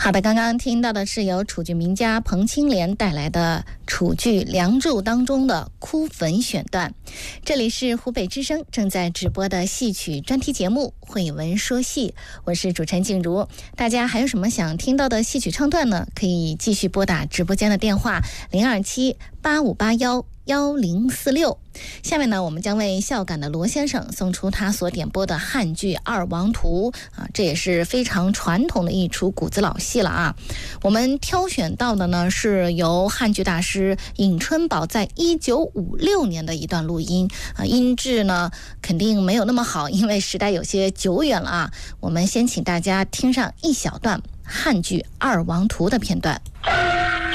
好的，刚刚听到的是由楚剧名家彭青莲带来的楚剧《梁祝》当中的哭坟选段。这里是湖北之声正在直播的戏曲专题节目《慧文说戏》，我是主持人静茹。大家还有什么想听到的戏曲唱段呢？可以继续拨打直播间的电话027-8581-1046。下面呢，我们将为孝感的罗先生送出他所点播的汉剧《二王图》这也是非常传统的一出古子老戏了啊。我们挑选到的呢，是由汉剧大师尹春宝在1956年的一段录音音质呢肯定没有那么好，因为时代有些久远了啊。我们先请大家听上一小段汉剧《二王图》的片段。